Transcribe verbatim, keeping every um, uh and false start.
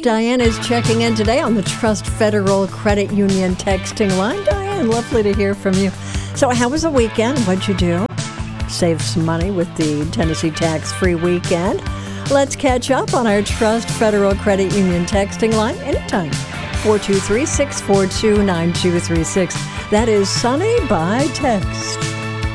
Diane is checking in today on the Trust Federal Credit Union texting line. Diane, lovely to hear from you. So how was the weekend? What'd you do? Save some money with the Tennessee tax-free weekend. Let's catch up on our Trust Federal Credit Union texting line anytime. four two three, six four two, nine two three six. That is Sunny by text.